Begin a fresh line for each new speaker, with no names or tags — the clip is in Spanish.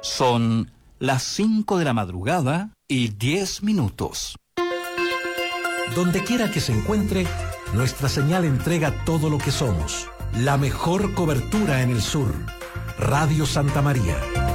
Son las 5 de la madrugada y 10 minutos.
Donde quiera que se encuentre, nuestra señal entrega todo lo que somos. La mejor cobertura en el sur. Radio Santa María.